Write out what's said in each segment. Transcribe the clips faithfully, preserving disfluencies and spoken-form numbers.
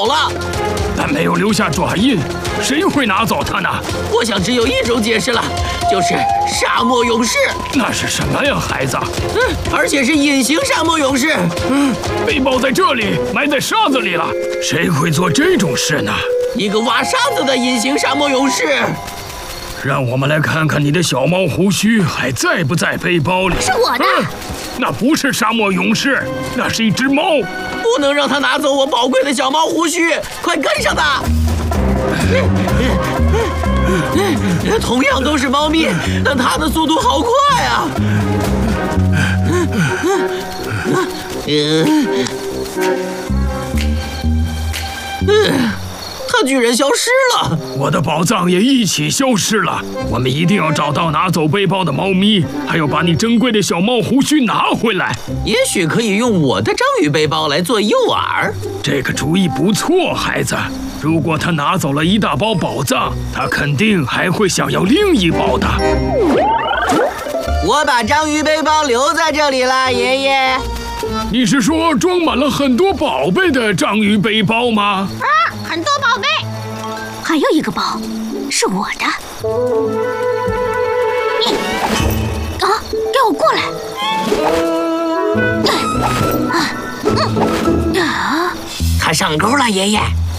走了。 但没有留下爪印，谁会拿走它呢？ 我想只有一种解释了，就是沙漠勇士。 那是什么呀，孩子？ 嗯，而且是隐形沙漠勇士。 嗯，背包在这里，埋在沙子里了。谁会做这种事呢？ 一个挖沙子的隐形沙漠勇士。 让我们来看看你的小猫胡须还在不在背包里。 是我的。 嗯，那不是沙漠勇士，那是一只猫。 不能让他拿走我宝贵的小猫胡须，快跟上他！同样都是猫咪，但它的速度好快啊！它居然消失了！ 我的宝藏也一起消失了。我们一定要找到拿走背包的猫咪，还要把你珍贵的小猫胡须拿回来。 也许可以用我的章鱼背包来做诱饵。 这个主意不错，孩子。如果他拿走了一大包宝藏，他肯定还会想要另一包的。 我把章鱼背包留在这里了，爷爷。 你是说装满了很多宝贝的章鱼背包吗？ 啊，很多宝贝。还有一个包，是我的。嗯、啊，给我过来！啊，嗯，啊， 它上钩了，爷爷。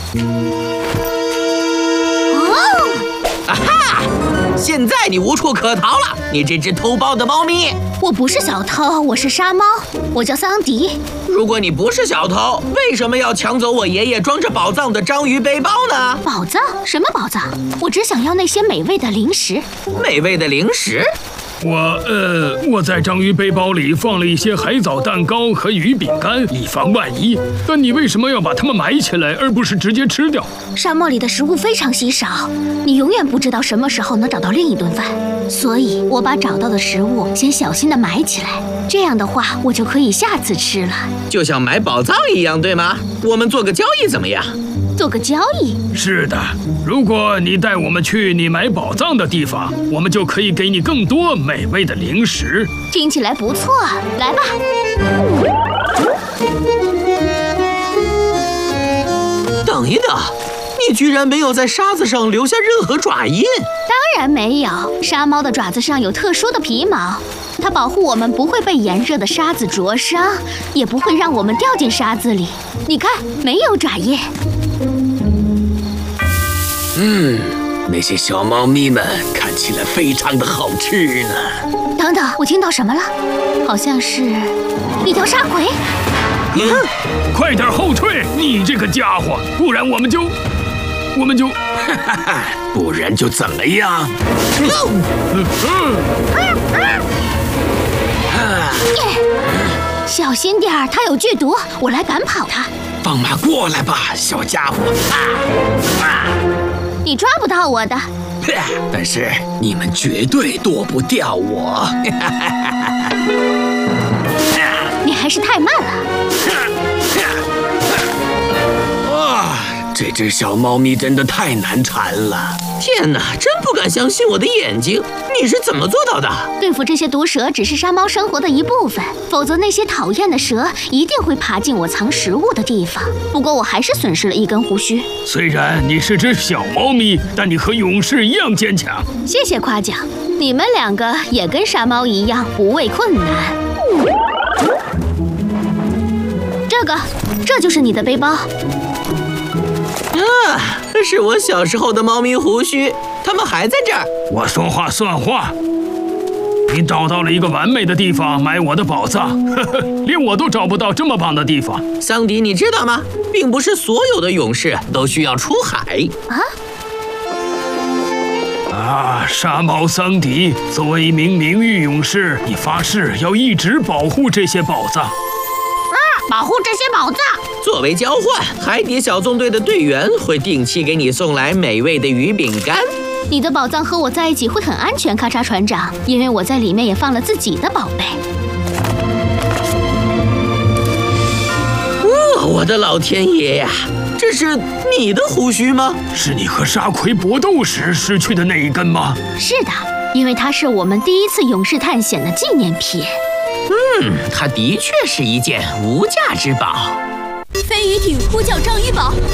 哦， 啊哈！现在你无处可逃了，你这只偷包的猫咪。 我不是小偷，我是沙猫，我叫桑迪。 如果你不是小偷，为什么要抢走我爷爷装着宝藏的章鱼背包呢？ 宝藏？什么宝藏？我只想要那些美味的零食。 美味的零食？ 我呃，我在章鱼背包里放了一些海藻蛋糕和鱼饼干，以防万一。但你为什么要把它们埋起来，而不是直接吃掉？ 沙漠里的食物非常稀少，你永远不知道什么时候能找到另一顿饭，所以我把找到的食物先小心地埋起来。这样的话，我就可以下次吃了。 就像买宝藏一样，对吗？我们做个交易怎么样？ 做个交易？ 是的，如果你带我们去你买宝藏的地方，我们就可以给你更多美味的零食。 听起来不错，来吧。 等一等，你居然没有在沙子上留下任何爪印？ 当然没有，沙猫的爪子上有特殊的皮毛，它保护我们不会被炎热的沙子灼伤，也不会让我们掉进沙子里。你看，没有爪印。 嗯，那些小猫咪们看起来非常的好吃呢。 等等，我听到什么了？好像是一条沙葵。 嗯，快点后退，你这个家伙，不然我们就，我们就， 哈哈哈，不然就怎么样？ 小心点儿，它有剧毒，我来赶跑它。 放马过来吧，小家伙！啊啊！ 你抓不到我的， 但是你们绝对躲不掉我。 你还是太慢了。 哇，这只小猫咪真的太难缠了！天哪，真不敢相信我的眼睛！你是怎么做到的？ 对付这些毒蛇只是沙猫生活的一部分，否则那些讨厌的蛇一定会爬进我藏食物的地方。不过我还是损失了一根胡须。 虽然你是只小猫咪，但你和勇士一样坚强。 谢谢夸奖，你们两个也跟沙猫一样不畏困难。这个，这就是你的背包。 啊，是我小时候的猫咪胡须，它们还在这儿。 我说话算话。你找到了一个完美的地方埋我的宝藏，呵呵，连我都找不到这么棒的地方。 桑迪，你知道吗？并不是所有的勇士都需要出海啊。 啊，沙猫桑迪，作为一名名誉勇士，你发誓要一直保护这些宝藏。 啊，保护这些宝藏。 作为交换，海底小纵队的队员会定期给你送来美味的鱼饼干。 你的宝藏和我在一起会很安全，咔嚓船长，因为我在里面也放了自己的宝贝。 哦，我的老天爷呀！这是你的胡须吗？ 是你和沙葵搏斗时失去的那一根吗？ 是的，因为它是我们第一次勇士探险的纪念品。 嗯，它的确是一件无价之宝。 飞鱼艇呼叫章鱼堡。